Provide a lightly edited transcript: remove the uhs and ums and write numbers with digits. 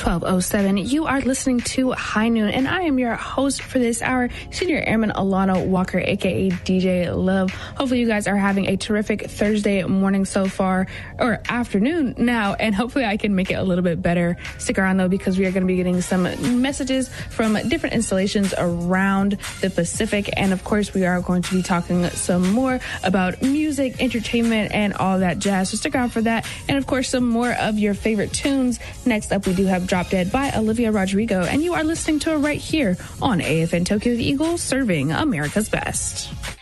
12:07. You are listening to High Noon, and I am your host for this hour, Senior Airman Alana Walker, aka DJ Love. Hopefully you guys are having a terrific Thursday morning so far, or afternoon now, and hopefully I can make it a little bit better. Stick around though, because we are going to be getting some messages from different installations around the Pacific, and of course we are going to be talking some more about music, entertainment, and all that jazz. So stick around for that, and of course some more of your favorite tunes. Next up, we do have Drop Dead by Olivia Rodrigo, and you are listening to it right here on AFN Tokyo the Eagle, serving America's best.